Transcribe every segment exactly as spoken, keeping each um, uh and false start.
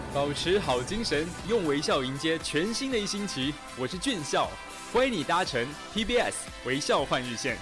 保持好精神，用微笑迎接全新的一星期。我是俊孝，欢迎你搭乘 P B S 微笑换日线。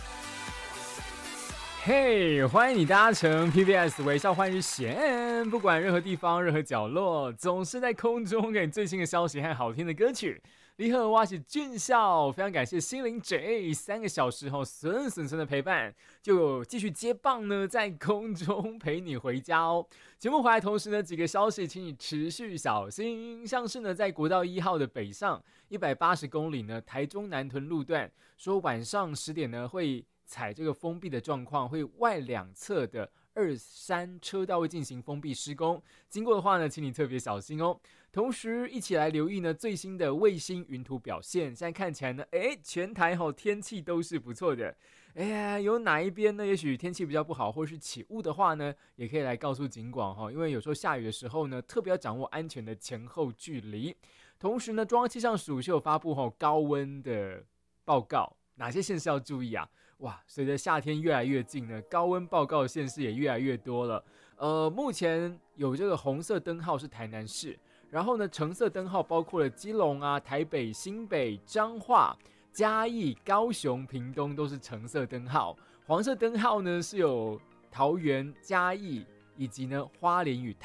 嘿、hey, 欢迎你搭乘 P B S 微笑换日线，不管任何地方、任何角落，总是在空中给你最新的消息和好听的歌曲。你好，我是俊孝，非常感谢心灵 J 三个小时后顺顺顺的陪伴，就继续接棒呢，在空中陪你回家哦。节目回来同时呢，几个消息，请你持续小心，像是呢，在国道一号的北上一百八十公里呢，台中南屯路段，说晚上十点呢会采这个封闭的状况，会外两侧的二三车道会进行封闭施工，经过的话呢，请你特别小心哦。同时一起来留意呢最新的卫星云图表现，现在看起来呢，哎，全台吼天气都是不错的。哎呀，有哪一边呢？也许天气比较不好，或是起雾的话呢，也可以来告诉警广哈，因为有时候下雨的时候呢，特别要掌握安全的前后距离。同时呢，中央气象署是有发布吼高温的报告。哪些县市要注意啊？哇，随着夏天越来越近呢，高温报告的县市也越来越多了。呃，目前有这个红色灯号是台南市，然后呢，橙色灯号包括了基隆啊、台北、新北、彰化、嘉义、高雄、屏东都是橙色灯号。黄色灯号呢是有桃园、嘉义以及呢花莲与